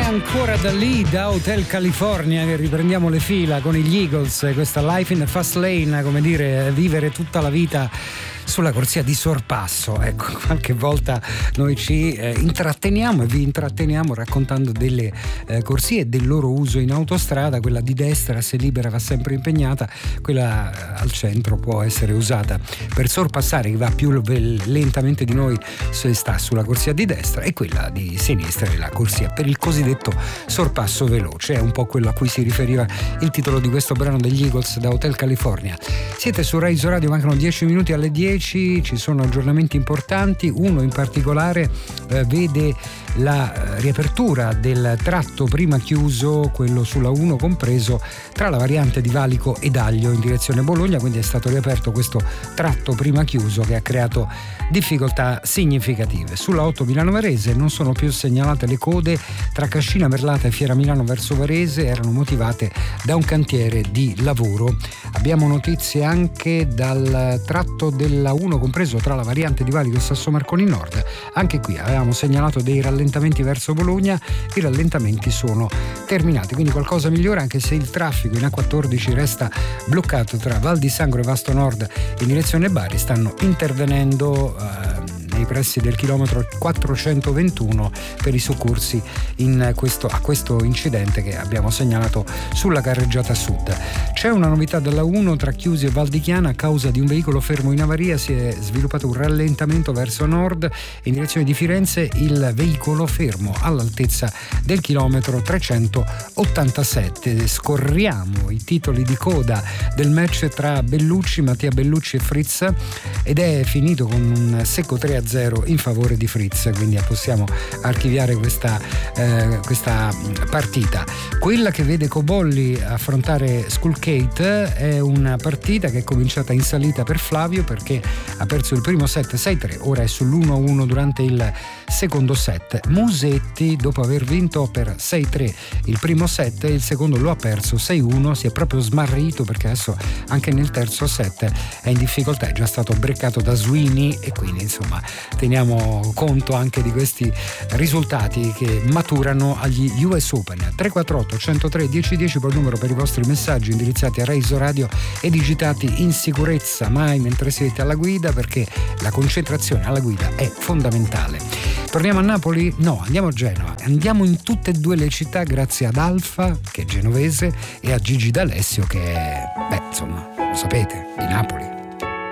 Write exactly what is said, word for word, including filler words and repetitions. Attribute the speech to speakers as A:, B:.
A: Ancora da lì, da Hotel California, che riprendiamo le fila con gli Eagles, questa Life in the Fast Lane, come dire, vivere tutta la vita sulla corsia di sorpasso. Ecco, qualche volta noi ci eh, intratteniamo e vi intratteniamo raccontando delle eh, corsie e del loro uso in autostrada. Quella di destra, se libera, va sempre impegnata, quella eh, al centro può essere usata per sorpassare chi va più lentamente di noi se sta sulla corsia di destra, e quella di sinistra è la corsia per il cosiddetto sorpasso veloce. È un po' quello a cui si riferiva il titolo di questo brano degli Eagles, da Hotel California. Siete su Rai Radio, mancano dieci minuti alle dieci. Ci sono aggiornamenti importanti. Uno in particolare eh, vede la riapertura del tratto prima chiuso, quello sulla uno compreso, tra la variante di Valico ed Aglio in direzione Bologna, quindi è stato riaperto questo tratto prima chiuso che ha creato difficoltà significative. Sulla otto Milano Varese non sono più segnalate le code tra Cascina Merlata e Fiera Milano verso Varese, erano motivate da un cantiere di lavoro. Abbiamo notizie anche dal tratto della uno compreso tra la variante di Valico e Sasso Marconi Nord. Anche qui avevamo segnalato dei rallentamenti verso Bologna, i rallentamenti sono terminati, quindi qualcosa migliora, anche se il traffico in A quattordici resta bloccato tra Val di Sangro e Vasto Nord in direzione Bari. Stanno intervenendo eh, nei pressi del chilometro quattrocentoventuno per i soccorsi in questo, a questo incidente che abbiamo segnalato sulla carreggiata sud. C'è una novità dalla uno tra Chiusi e Val di Chiana: a causa di un veicolo fermo in avaria si è sviluppato un rallentamento verso nord in direzione di Firenze, il veicolo fermo all'altezza del chilometro trecentottantasette. Scorriamo i titoli di coda del match tra Bellucci, Mattia Bellucci e Fritz, ed è finito con un secco tre a zero in favore di Fritz, quindi possiamo archiviare questa, eh, questa partita. Quella che vede Cobolli affrontare Skullgate è una partita che è cominciata in salita per Flavio, perché ha perso il primo set sei tre, ora è sull'uno a uno durante il secondo set. Musetti, dopo aver vinto per sei tre il primo set, il secondo lo ha perso sei uno, si è proprio smarrito perché adesso anche nel terzo set è in difficoltà, è già stato breccato da Sweeney, e quindi insomma teniamo conto anche di questi risultati che maturano agli U S Open. Tre quattro otto uno zero tre uno zero uno zero poi il numero per i vostri messaggi indirizzati a Rai Radio e digitati in sicurezza, mai mentre siete alla guida, perché la concentrazione alla guida è fondamentale. Torniamo a Napoli? No, andiamo a Genova. Andiamo in tutte e due le città grazie ad Alfa, che è genovese, e a Gigi D'Alessio, che è, beh, insomma, lo sapete, di Napoli.